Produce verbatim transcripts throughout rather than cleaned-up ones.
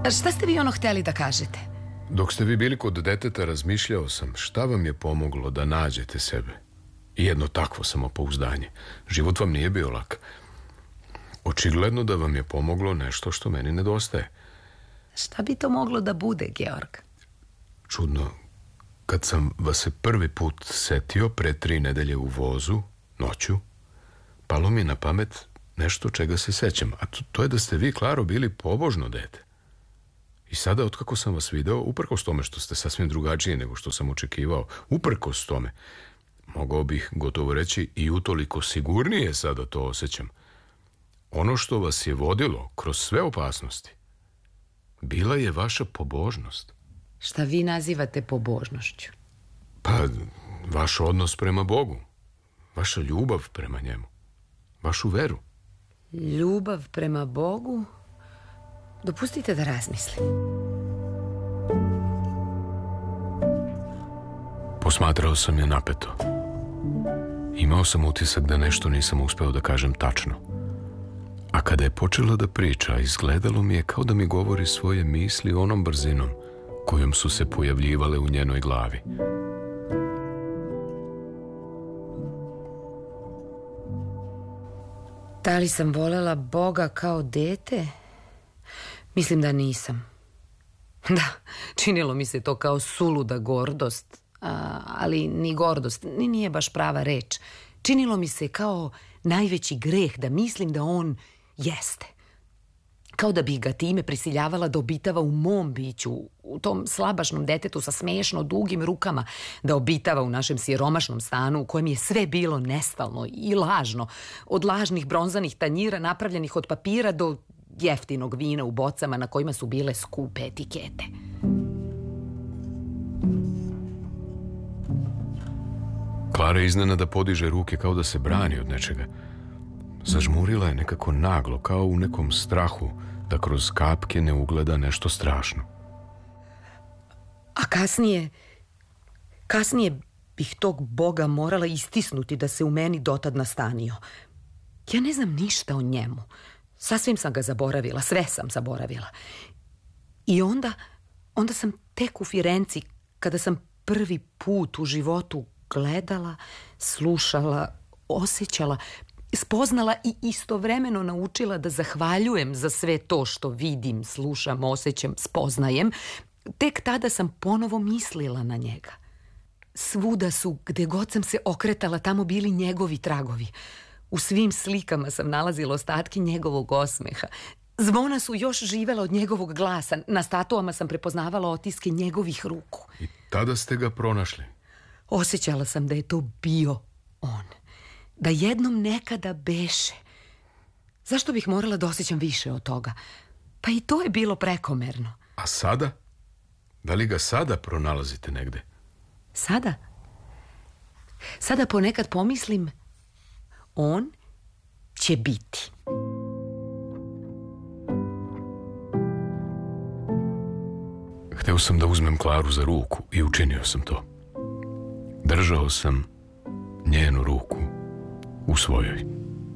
Šta ste vi ono hteli da kažete? Dok ste vi bili kod deteta, razmišljao sam šta vam je pomoglo da nađete sebe. I jedno takvo samopouzdanje. Život vam nije bio lak. Očigledno da vam je pomoglo nešto što meni nedostaje. Šta bi to moglo da bude, Georg? Čudno, kad sam vas se prvi put setio pre tri nedelje u vozu, noću, palo mi na pamet nešto čega se sećam. A to, to je da ste vi, Klaro, bili pobožno dete. I sada, otkako sam vas video, uprkos tome što ste sasvim drugačiji nego što sam očekivao, uprkos tome, mogao bih gotovo reći i utoliko sigurnije sada to osjećam. Ono što vas je vodilo kroz sve opasnosti bila je vaša pobožnost. Šta vi nazivate pobožnošću? Pa, vaš odnos prema Bogu, vaša ljubav prema njemu, vašu veru. Ljubav prema Bogu? Dopustite da razmislim. Posmatrao sam je napeto. Imao sam utisak da nešto nisam uspeo da kažem tačno. A kada je počela da priča, izgledalo mi je kao da mi govori svoje misli onom brzinom kojom su se pojavljivale u njenoj glavi. Da li sam volela Boga kao dete? Mislim da nisam. Da, činilo mi se to kao suluda gordost, a, ali ni gordost, ni nije baš prava reč. Činilo mi se kao najveći greh da mislim da on jeste. Kao da bih ga time prisiljavala da obitava u mom biću, u tom slabašnom detetu sa smešno dugim rukama, da obitava u našem siromašnom stanu u kojem je sve bilo nestalno i lažno, od lažnih bronzanih tanjira napravljenih od papira do jeftinog vina u bocama na kojima su bile skupe etikete. Klara iznenada podiže ruke kao da se brani od nečega. Zažmurila je nekako naglo, kao u nekom strahu da kroz kapke ne ugleda nešto strašno. A kasnije, kasnije bih tog Boga morala istisnuti da se u meni dotad nastanio. Ja ne znam ništa o njemu. Sasvim sam ga zaboravila, sve sam zaboravila. I onda, onda sam tek u Firenci, kada sam prvi put u životu gledala, slušala, osjećala, spoznala i istovremeno naučila da zahvaljujem za sve to što vidim, slušam, osjećam, spoznajem. Tek tada sam ponovo mislila na njega. Svuda su, gde god sam se okretala, tamo bili njegovi tragovi. U svim slikama sam nalazila ostatke njegovog osmeha. Zvona su još živela od njegovog glasa. Na statuama sam prepoznavala otiske njegovih ruku. I tada ste ga pronašli? Osjećala sam da je to bio on. Da jednom nekada beše. Zašto bih morala da osjećam više od toga? Pa i to je bilo prekomerno. A sada? Da li ga sada pronalazite negde? Sada? Sada ponekad pomislim, on će biti. Hteo sam da uzmem Klaru za ruku i učinio sam to. Držao sam njenu ruku u svojoj.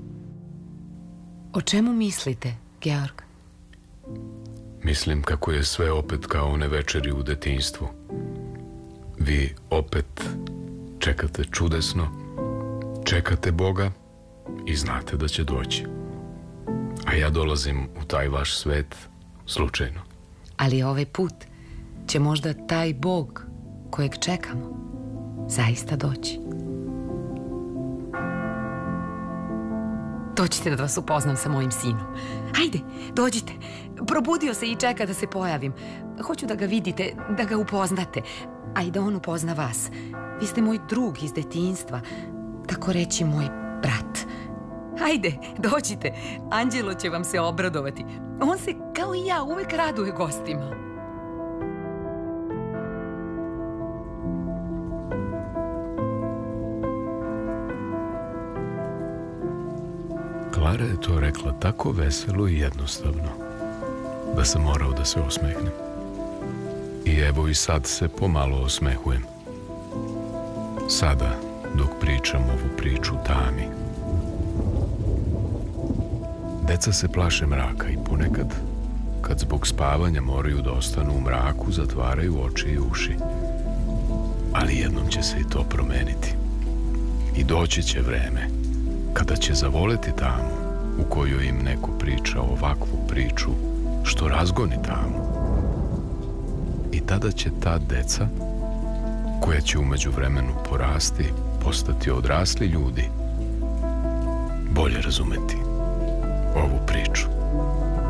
O čemu mislite, Georg? Mislim kako je sve opet kao one večeri u detinjstvu. Vi opet čekate čudesno, čekate Boga i znate da će doći. A ja dolazim u taj vaš svet slučajno. Ali ovaj put će možda taj Bog kojeg čekamo zaista doći. Dođite da vas upoznam sa mojim sinom. Hajde, dođite. Probudio se i čeka da se pojavim. Hoću da ga vidite, da ga upoznate, a i da on upozna vas. Vi ste moj drug iz detinjstva, tako reći moj brat. Hajde, dođite. Anđelo će vam se obradovati. On se, kao i ja, uvek raduje gostima. Klara je to rekla tako veselo i jednostavno da sam morao da se osmehnem. I evo i sad se pomalo osmehujem. Sada, dok pričam ovu priču tami. Deca se plaše mraka i ponekad, kad zbog spavanja moraju da ostanu u mraku, zatvaraju oči i uši. Ali jednom će se i to promeniti. I doći će vreme kada će zavoleti tamu u kojoj im neko priča ovakvu priču što razgoni tamu. I tada će ta deca, koja će umeđu vremenu porasti, postati odrasli ljudi, bolje razumeti ovu priču.